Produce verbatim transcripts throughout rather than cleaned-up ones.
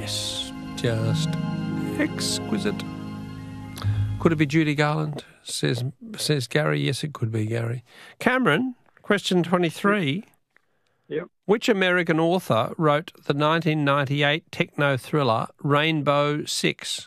Yes, just exquisite. Could it be Judy Garland? Says says Gary. Yes, it could be Gary. Cameron, question twenty-three. Yep. Which American author wrote the nineteen ninety-eight techno thriller Rainbow Six?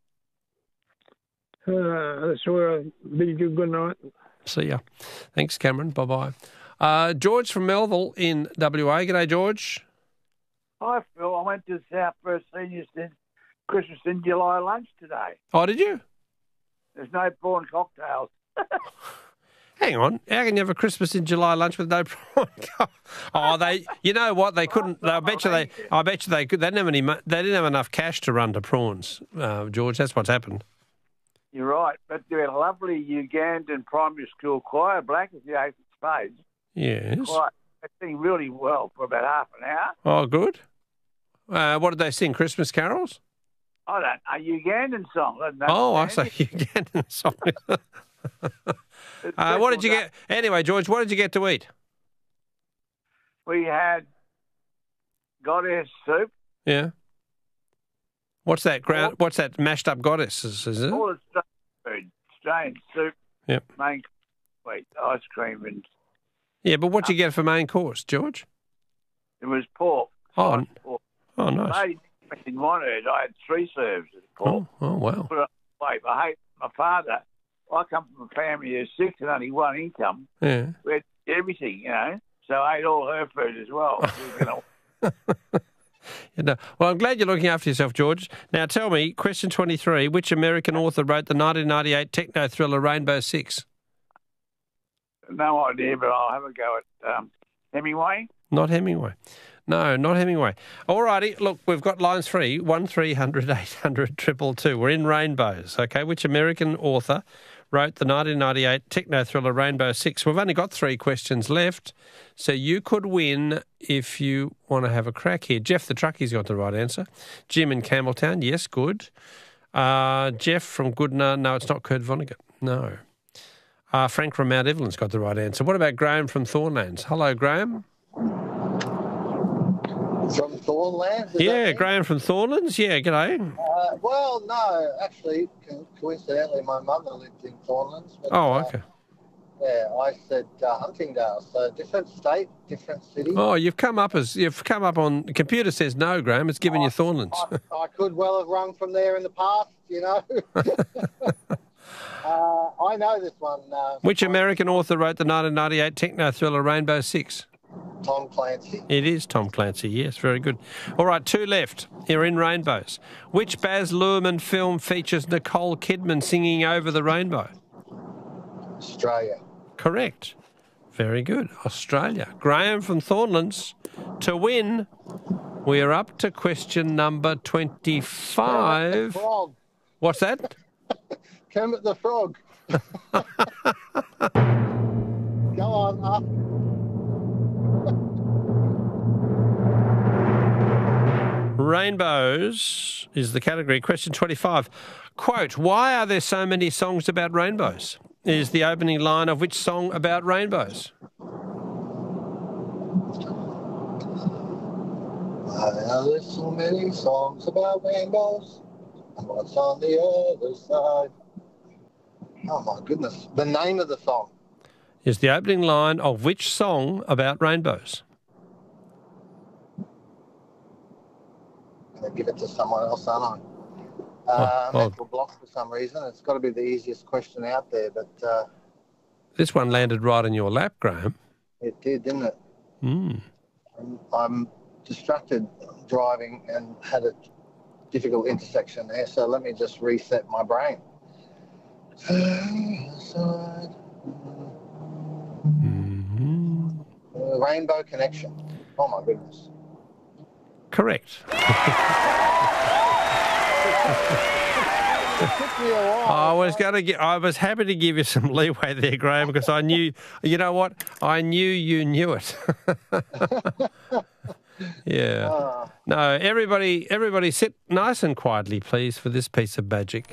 Uh, that's where I bid you good night. See ya. Thanks, Cameron. Bye-bye. Uh, George from Melville in W A. G'day, George. Hi, Phil. I went to South First Seniors in Christmas in July lunch today. Oh, did you? There's no prawn cocktails. Hang on. How can you have a Christmas in July lunch with no prawn? Oh, they. You know what? They couldn't. I bet you they. I bet you they could. They didn't have any. They didn't have enough cash to run to prawns, uh, George. That's what's happened. You're right, but they're a lovely Ugandan primary school choir, black as the eighth spades. Yes. Choir. They sing really well for about half an hour. Oh, good. Uh, what did they sing? Christmas carols? I don't know, Ugandan song. I don't know. Oh, I say Ugandan song. uh, what did you get? Anyway, George, what did you get to eat? We had goddess soup. Yeah. What's that? Ground? What's that? Mashed up goddesses? Is it? All the strange food, strange soup. Yep. Main wait, ice cream and. Yeah, but what did you get for main course, George? It was pork. Oh, pork. Oh, nice. I didn't want it. I had three serves of pork. Oh, oh wow. Put it away. I hate my father. I come from a family of six and only one income. Yeah. We had everything, you know. So I ate all her food as well. You know, well, I'm glad you're looking after yourself, George. Now, tell me, question twenty-three, which American author wrote the nineteen ninety-eight techno thriller Rainbow Six? No idea, but I'll have a go at um, Hemingway. Not Hemingway. No, not Hemingway. All righty. Look, we've got lines free. one three hundred eight hundred two two two. We're in Rainbows, okay? Which American author wrote the nineteen ninety-eight techno thriller Rainbow Six? We've only got three questions left, so you could win if you want to have a crack here. Jeff the Truckie's got the right answer. Jim in Campbelltown, yes, good. Uh, Jeff from Goodna, no, it's not Kurt Vonnegut. No. Uh, Frank from Mount Evelyn's got the right answer. What about Graham from Thornlands? Hello, Graham. From Thornlands? Yeah, Graham from Thornlands. Yeah, g'day. Uh, well, no, actually, co- coincidentally, my mother lived in Thornlands. But, Oh, uh, okay. yeah, I said uh, Huntingdale, so different state, different city. Oh, you've come up as you've come up on. The computer says no, Graham. It's given I, you Thornlands. I, I could well have rung from there in the past, you know. uh, I know this one. Uh, Which American author wrote the nineteen ninety-eight techno thriller Rainbow Six? Tom Clancy. It is Tom Clancy, yes, very good. All right, two left. You're in Rainbows. Which Baz Luhrmann film features Nicole Kidman singing Over the Rainbow? Australia. Correct. Very good. Australia. Graham from Thornlands. To win, we are up to question number twenty-five. Frog. What's that? Kermit the Frog. Go on, up. Rainbows is the category. Question twenty-five. Quote, why are there so many songs about rainbows? Is the opening line of which song about rainbows? Why are there so many songs about rainbows? And what's on the other side? Oh, my goodness. The name of the song. Is the opening line of which song about rainbows? I'm going to give it to someone else, aren't I? Uh, Oh, well. mental block for some reason. It's got to be the easiest question out there, but uh, This one landed right in your lap, Graham. it did, didn't it? Mm. I'm, I'm distracted driving and had a difficult intersection there, so let me just reset my brain. Mm-hmm. Uh, Rainbow Connection. Oh, my goodness. Correct. I was going to get. I was happy to give you some leeway there, Graham, because I knew. You know what? I knew you knew it. Yeah. Uh, No. Everybody. Everybody, sit nice and quietly, please, for this piece of magic.